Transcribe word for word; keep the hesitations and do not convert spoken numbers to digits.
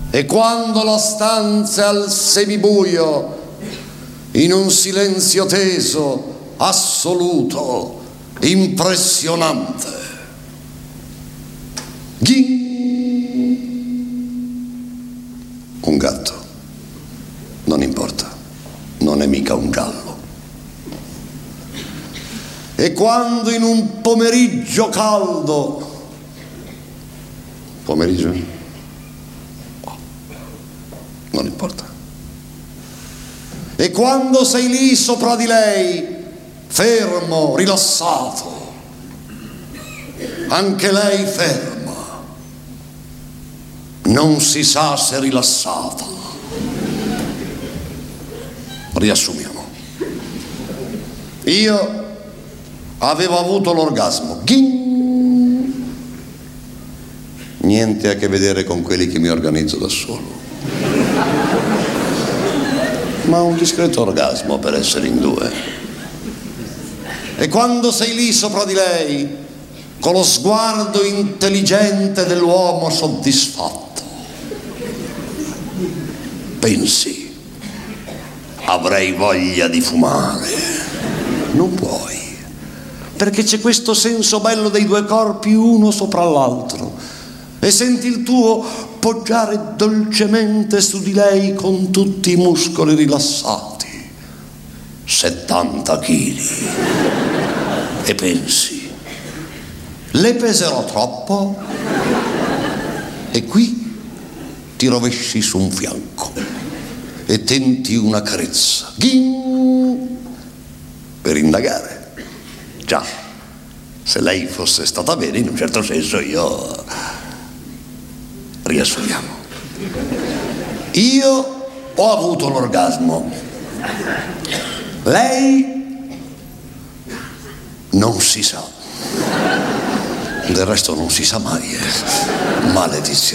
E quando la stanza è al semibuio, in un silenzio teso, assoluto, impressionante, ghin, un gatto, non importa, non è mica un giallo. E quando in un pomeriggio caldo, pomeriggio? Non importa. E quando sei lì sopra di lei, fermo, rilassato, anche lei ferma, non si sa se rilassata. Riassumiamo. Io avevo avuto l'orgasmo. Ghin. Niente a che vedere con quelli che mi organizzo da solo. Ma un discreto orgasmo per essere in due. E quando sei lì sopra di lei, con lo sguardo intelligente dell'uomo soddisfatto, pensi, avrei voglia di fumare. Non puoi, perché c'è questo senso bello dei due corpi uno sopra l'altro, e senti il tuo poggiare dolcemente su di lei con tutti i muscoli rilassati. settanta chili. E pensi, le peserò troppo? E qui ti rovesci su un fianco e tenti una carezza. Ghin! Per indagare. Già, se lei fosse stata bene, in un certo senso io... Riassumiamo. Io ho avuto l'orgasmo. Lei non si sa. Del resto non si sa mai, eh. Maledizione.